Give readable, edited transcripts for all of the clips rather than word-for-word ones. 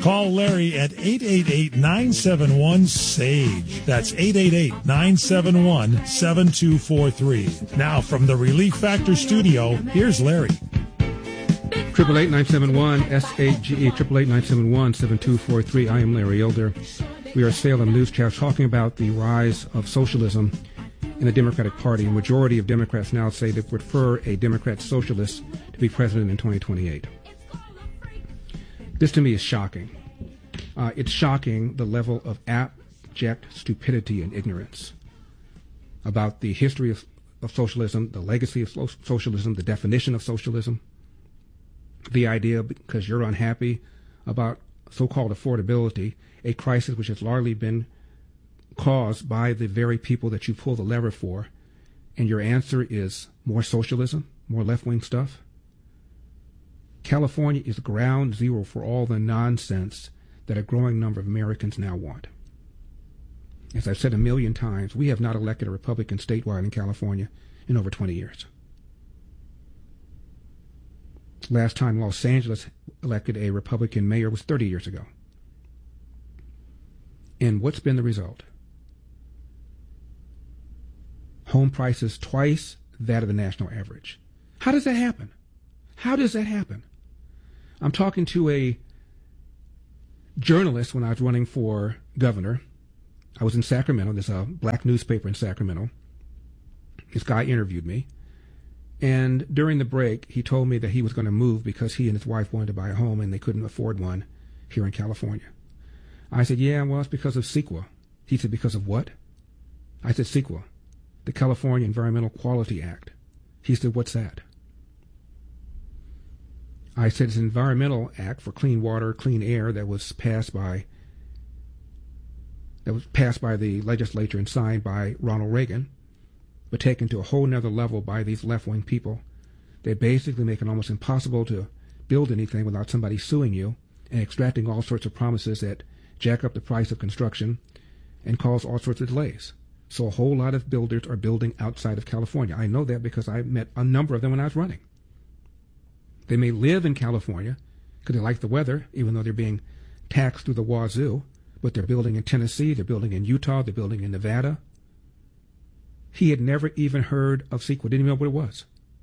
Call Larry at 888-971-SAGE. That's 888-971-7243. Now from the Relief Factor studio, here's Larry. 888-971-SAGE, 888-971-7243. I am Larry Elder. We are Salem Newscast talking about the rise of socialism in the Democratic Party. A majority of Democrats now say they prefer a Democrat socialist to be president in 2028. This to me is shocking. It's shocking the level of abject stupidity and ignorance about the history of socialism, the legacy of socialism, the definition of socialism, the idea because you're unhappy about so-called affordability, a crisis which has largely been caused by the very people that you pull the lever for, and your answer is more socialism, more left-wing stuff. California is ground zero for all the nonsense that a growing number of Americans now want. As I've said a million times, we have not elected a Republican statewide in California in over 20 years. Last time Los Angeles elected a Republican mayor was 30 years ago. And what's been the result? Home prices twice that of the national average. How does that happen? How does that happen? I'm talking to a journalist when I was running for governor. I was in Sacramento. There's a black newspaper in Sacramento. This guy interviewed me. And during the break, he told me that he was going to move because he and his wife wanted to buy a home and they couldn't afford one here in California. I said, yeah, well, it's because of CEQA. He said, because of what? I said, CEQA, the California Environmental Quality Act. He said, what's that? I said, it's an environmental act for clean water, clean air that was passed by the legislature and signed by Ronald Reagan, but taken to a whole nother level by these left-wing people. They basically make it almost impossible to build anything without somebody suing you and extracting all sorts of promises that jack up the price of construction and cause all sorts of delays. So a whole lot of builders are building outside of California. I know that because I met a number of them when I was running. They may live in California because they like the weather, even though they're being taxed through the wazoo, but they're building in Tennessee, they're building in Utah, they're building in Nevada. He had never even heard of CEQA, didn't even know what it was.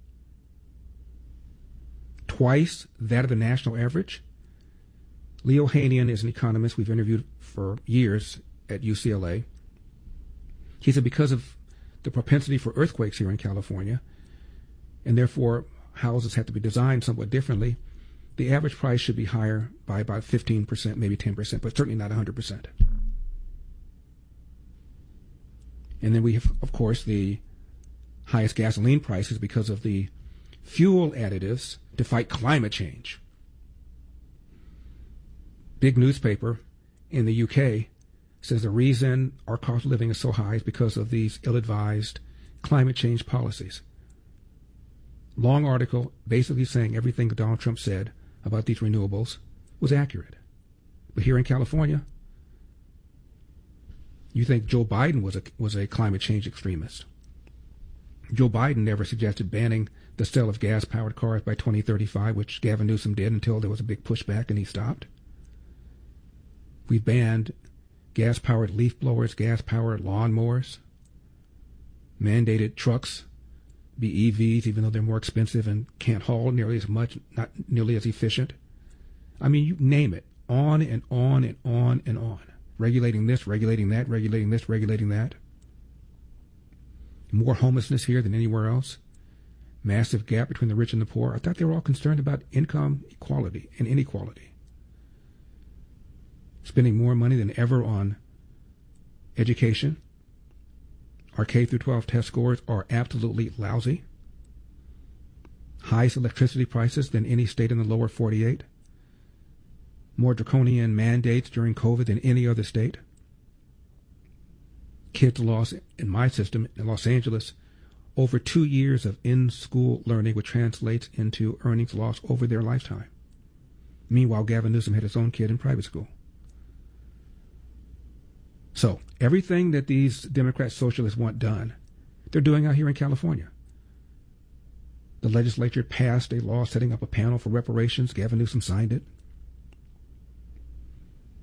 Twice that of the national average. Leo Hanian is an economist we've interviewed for years at UCLA. He said because of the propensity for earthquakes here in California, and therefore houses have to be designed somewhat differently, the average price should be higher by about 15%, maybe 10%, but certainly not 100%. And then we have, of course, the highest gasoline prices because of the fuel additives to fight climate change. Big newspaper in the UK says the reason our cost of living is so high is because of these ill-advised climate change policies. Long article basically saying everything that Donald Trump said about these renewables was accurate. But here in California, you think Joe Biden was a climate change extremist. Joe Biden never suggested banning the sale of gas-powered cars by 2035, which Gavin Newsom did until there was a big pushback and he stopped. We banned gas-powered leaf blowers, gas-powered lawnmowers, mandated trucks be EVs, even though they're more expensive and can't haul nearly as much, not nearly as efficient. I mean, you name it, on and on and on and on. Regulating this, regulating that, regulating this, regulating that. More homelessness here than anywhere else. Massive gap between the rich and the poor. I thought they were all concerned about income equality and inequality. Spending more money than ever on education. Our K through 12 test scores are absolutely lousy. Highest electricity prices than any state in the lower 48. More draconian mandates during COVID than any other state. Kids lost, in my system, in Los Angeles, over 2 years of in-school learning, which translates into earnings lost over their lifetime. Meanwhile, Gavin Newsom had his own kid in private school. So everything that these Democrat socialists want done, they're doing out here in California. The legislature passed a law setting up a panel for reparations. Gavin Newsom signed it.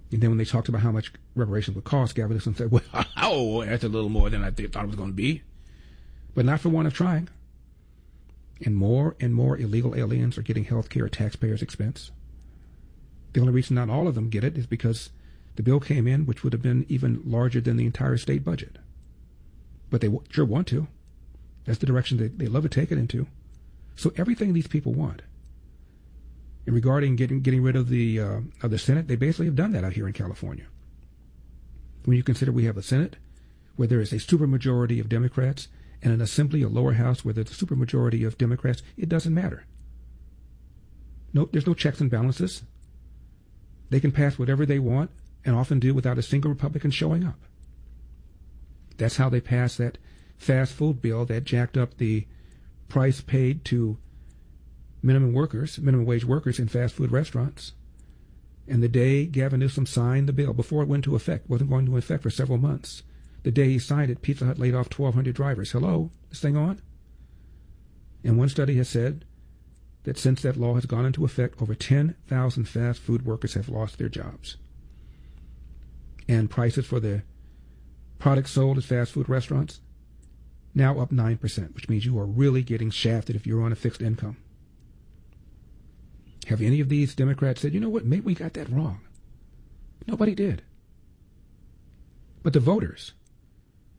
And then when they talked about how much reparations would cost, Gavin Newsom said, well, oh, that's a little more than I thought it was going to be. But not for want of trying. And more illegal aliens are getting health care at taxpayers' expense. The only reason not all of them get it is because the bill came in, which would have been even larger than the entire state budget. But they sure want to. That's the direction they love to take it into. So everything these people want. And regarding getting rid of the Senate, they basically have done that out here in California. When you consider we have a Senate where there is a supermajority of Democrats and an Assembly, a lower house where there's a supermajority of Democrats, it doesn't matter. No, there's no checks and balances. They can pass whatever they want and often do without a single Republican showing up. That's how they passed that fast food bill that jacked up the price paid to minimum wage workers in fast food restaurants. And the day Gavin Newsom signed the bill, before it went into effect, wasn't going into effect for several months, the day he signed it, Pizza Hut laid off 1,200 drivers. Hello, this thing on? And one study has said that since that law has gone into effect, over 10,000 fast food workers have lost their jobs. And prices for the products sold at fast food restaurants now up 9%, which means you are really getting shafted if you're on a fixed income. Have any of these Democrats said, you know what, maybe we got that wrong? Nobody did. But the voters,